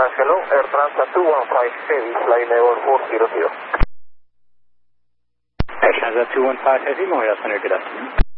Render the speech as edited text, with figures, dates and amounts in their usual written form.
hello, Air Transat 215 Heavy, flying level 400. Air Transat 215 Heavy, Memorial Center, good afternoon.